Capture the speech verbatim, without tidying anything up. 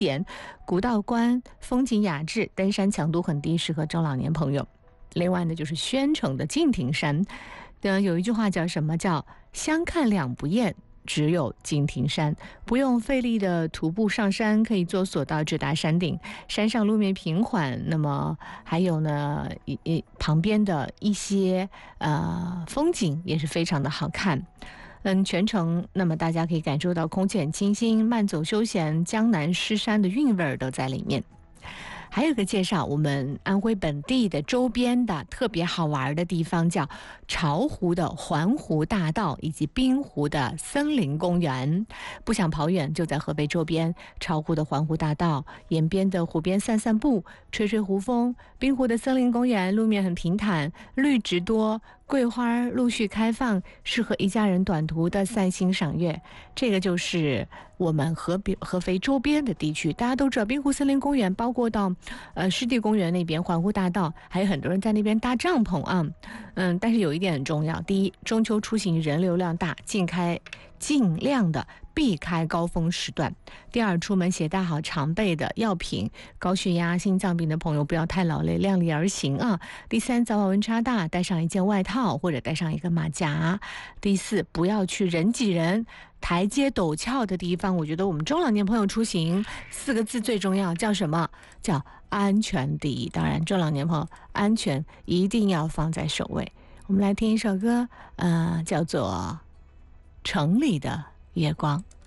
点，古道关风景雅致，登山强度很低，适合中老年朋友。另外呢，就是宣城的敬亭山，呃，有一句话叫什么？叫相看两不厌。只有敬亭山，不用费力的徒步上山，可以坐索道直达山顶。山上路面平缓，那么还有呢，一一旁边的一些呃风景也是非常的好看。嗯，全程那么大家可以感受到空气很清新，慢走休闲，江南诗山的韵味儿都在里面。还有一个介绍我们安徽本地的周边的特别好玩的地方，叫巢湖的环湖大道以及滨湖的森林公园。不想跑远，就在河北周边，巢湖的环湖大道，沿边的湖边散散步，吹吹湖风。滨湖的森林公园路面很平坦，绿植多，桂花陆续开放，适合一家人短途的散心赏月。这个就是我们合肥合肥周边的地区。大家都知道滨湖森林公园包括到呃湿地公园那边环湖大道，还有很多人在那边搭帐篷啊。嗯，但是有一点很重要，第一，中秋出行人流量大，尽开尽量的避开高峰时段。第二，出门携带好常备的药品，高血压、心脏病的朋友不要太劳累，量力而行啊。第三，早晚温差大，带上一件外套或者带上一个马甲。第四，不要去人挤人、台阶陡峭的地方。我觉得我们中老年朋友出行四个字最重要，叫什么？叫安全第一。当然，中老年朋友安全一定要放在首位。我们来听一首歌，呃，叫做《城里的月光》。